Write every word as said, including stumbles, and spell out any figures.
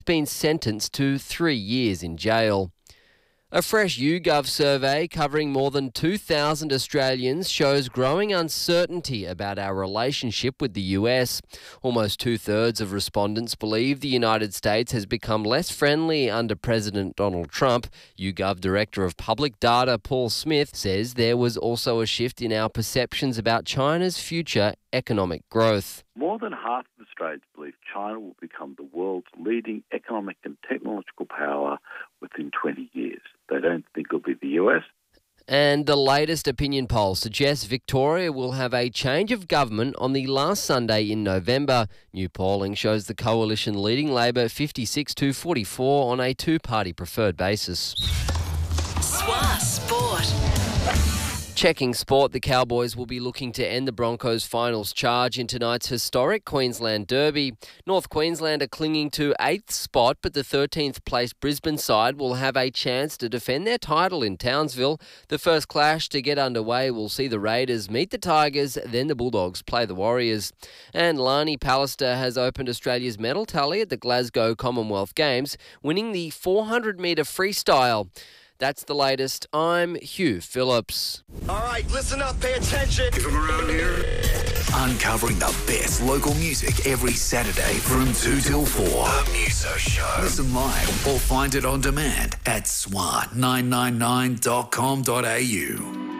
been sentenced to three years in jail. A fresh YouGov survey covering more than two thousand Australians shows growing uncertainty about our relationship with the U S. Almost two-thirds of respondents believe the United States has become less friendly under President Donald Trump. YouGov Director of Public Data Paul Smith says there was also a shift in our perceptions about China's future economic growth. More than half of Australians believe China will become the world's leading economic and technological power within twenty years. They don't think it'll be the U S. And the latest opinion poll suggests Victoria will have a change of government on the last Sunday in November. New polling shows the coalition leading Labor fifty-six to forty-four on a two-party preferred basis. S W A Sport. Checking sport, the Cowboys will be looking to end the Broncos' finals charge in tonight's historic Queensland Derby. North Queensland are clinging to eighth spot, but the thirteenth placed Brisbane side will have a chance to defend their title in Townsville. The first clash to get underway will see the Raiders meet the Tigers, then the Bulldogs play the Warriors. And Lani Pallister has opened Australia's medal tally at the Glasgow Commonwealth Games, winning the four hundred metre freestyle. That's the latest. I'm Hugh Phillips. All right, listen up, pay attention. If I'm around here. Uncovering the best local music every Saturday from two till four. The Muso Show. Listen live or find it on demand at S W A nine nine nine dot com dot a u.